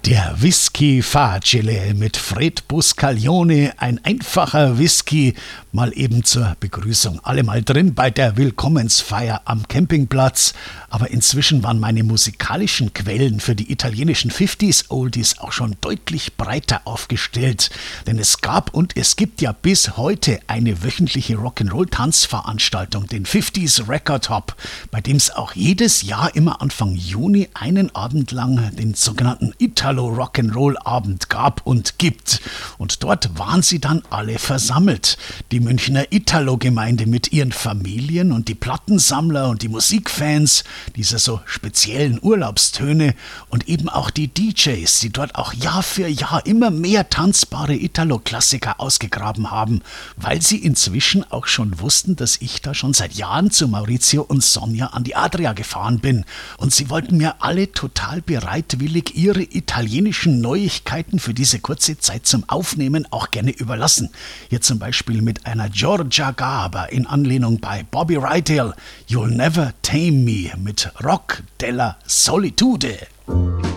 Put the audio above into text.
Der Whisky Facile mit Fred Buscaglione, ein einfacher Whisky, mal eben zur Begrüßung. Alle mal drin bei der Willkommensfeier am Campingplatz. Aber inzwischen waren meine musikalischen Quellen für die italienischen 50s Oldies auch schon deutlich breiter aufgestellt. Denn es gab und es gibt ja bis heute eine wöchentliche Rock'n'Roll-Tanzveranstaltung, den 50s Record Hop, bei dem es auch jedes Jahr immer Anfang Juni einen Abend lang den sogenannten Italo-Rock'n'Roll-Abend gab und gibt. Und dort waren sie dann alle versammelt. Die Münchner Italo-Gemeinde mit ihren Familien und die Plattensammler und die Musikfans dieser so speziellen Urlaubstöne und eben auch die DJs, die dort auch Jahr für Jahr immer mehr tanzbare Italo-Klassiker ausgegraben haben, weil sie inzwischen auch schon wussten, dass ich da schon seit Jahren zu Maurizio und Sonja an die Adria gefahren bin. Und sie wollten mir alle total bereitwillig ihre italienischen Neuigkeiten für diese kurze Zeit zum Aufnehmen auch gerne überlassen. Hier zum Beispiel mit einer Giorgia Gaber in Anlehnung bei Bobby Rydell, You'll Never Tame Me mit Rock della Solitude.